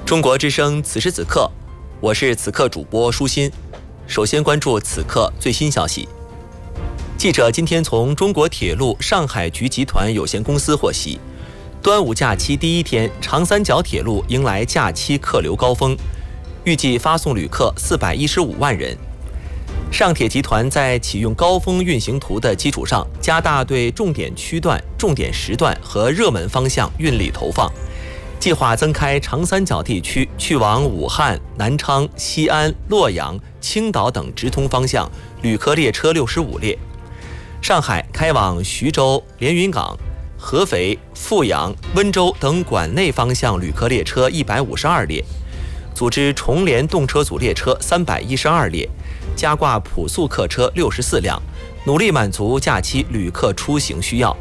中国之声此时此刻，我是此刻主播舒心。首先关注此刻最新消息。记者今天从中国铁路上海局集团有限公司获悉，端午假期第一天，长三角铁路迎来假期客流高峰，预计发送旅客415万人。上铁集团在启用高峰运行图的基础上，加大对重点区段、重点时段和热门方向运力投放，计划增开长三角地区去往武汉、南昌、西安、洛阳、青岛等直通方向旅客列车65列。上海开往徐州、连云港、合肥、阜阳、温州等管内方向旅客列车152列，组织重联动车组列车312列，加挂普速客车64辆，努力满足假期旅客出行需要。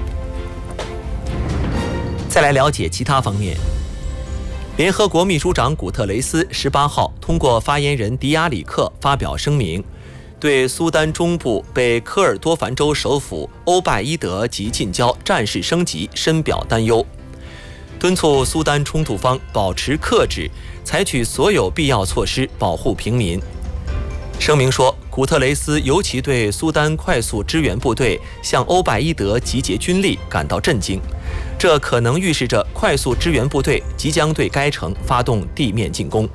再来了解其他方面。联合国秘书长古特雷斯18号通过发言人迪亚里克发表声明，对苏丹中部被科尔多凡州首府欧拜伊德及近郊战事升级深表担忧，敦促苏丹冲突方保持克制，采取所有必要措施保护平民。声明说，古特雷斯尤其对苏丹快速支援部队向欧拜伊德集结军力感到震惊，这可能预示着快速支援部队即将对该城发动地面进攻。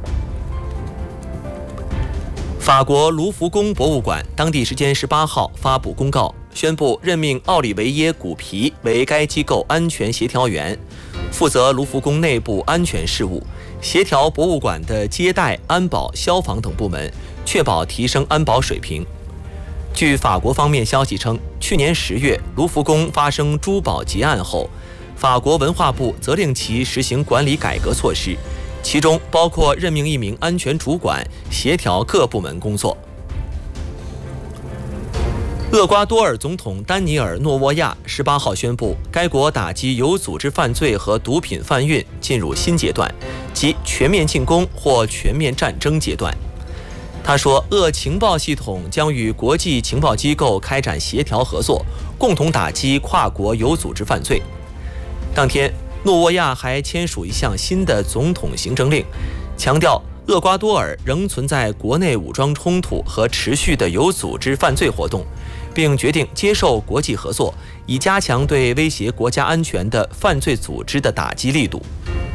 法国卢浮宫博物馆当地时间18号发布公告，宣布任命奥里维耶·古皮为该机构安全协调员，负责卢浮宫内部安全事务，协调博物馆的接待、安保、消防等部门，确保提升安保水平。据法国方面消息称，去年10月卢浮宫发生珠宝劫案后，法国文化部责令其实行管理改革措施，其中包括任命一名安全主管，协调各部门工作。厄瓜多尔总统丹尼尔·诺沃亚18号宣布，该国打击有组织犯罪和毒品贩运进入新阶段，即全面进攻或全面战争阶段。他说，厄情报系统将与国际情报机构开展协调合作，共同打击跨国有组织犯罪。当天，诺沃亚还签署一项新的总统行政令，强调厄瓜多尔仍存在国内武装冲突和持续的有组织犯罪活动，并决定接受国际合作，以加强对威胁国家安全的犯罪组织的打击力度。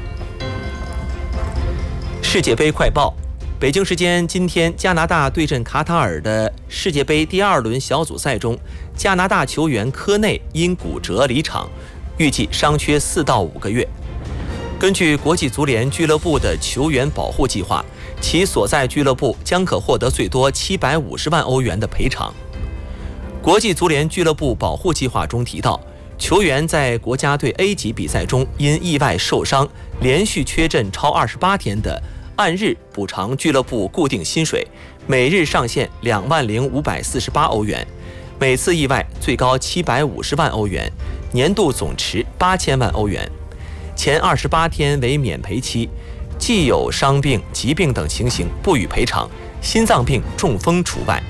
世界杯快报。北京时间今天，加拿大对阵卡塔尔的世界杯第2轮小组赛中，加拿大球员科内因骨折离场，预计伤缺4到5个月。根据国际足联俱乐部的球员保护计划，其所在俱乐部将可获得最多750万欧元的赔偿。国际足联俱乐部保护计划中提到，球员在国家队 A 级比赛中因意外受伤，连续缺阵超28天的，按日补偿俱乐部固定薪水，每日上限20548欧元，每次意外最高750万欧元，年度总值8000万欧元。前28天为免赔期，既有伤病、疾病等情形不予赔偿，心脏病、中风除外。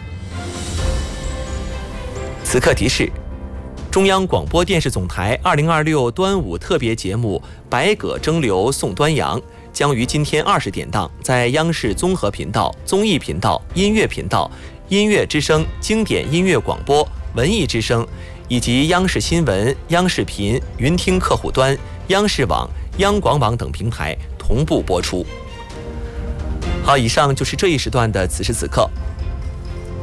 此刻提示：中央广播电视总台2026端午特别节目《百舸争流送端阳》将于今天20点档在央视综合频道、综艺频道、音乐频道、音乐之声、经典音乐广播、文艺之声以及央视新闻、央视频、云听客户端、央视网、央广网等平台同步播出。好，以上就是这一时段的此时此刻，